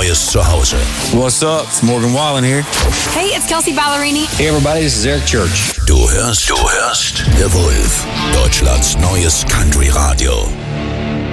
neues Zuhause. What's up? It's Morgan Wallen here. Hey, it's Kelsey Ballerini. Hey everybody, this is Eric Church. Du hörst The Wolf, Deutschlands neues Country-Radio.